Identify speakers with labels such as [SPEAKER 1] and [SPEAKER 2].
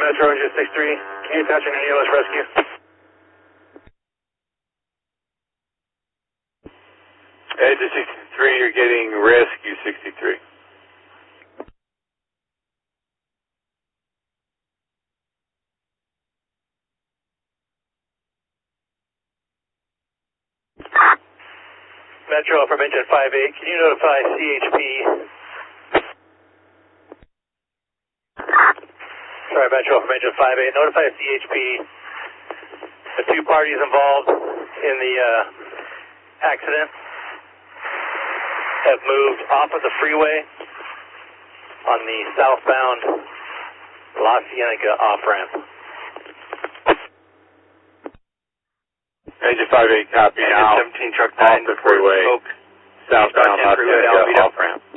[SPEAKER 1] Metro Engine 63. Can you attach an EOS rescue?
[SPEAKER 2] Engine 63, you're getting rescue 63.
[SPEAKER 1] Metro from engine 58, can you notify CHP? Sorry, Metro from engine 58, notify CHP. The two parties involved in the accident have moved off of the freeway on the southbound La Cienega off-ramp.
[SPEAKER 2] Engine 58, copy now.
[SPEAKER 3] Engine 17, truck 9,
[SPEAKER 2] off the freeway, southbound La Cienega off-ramp.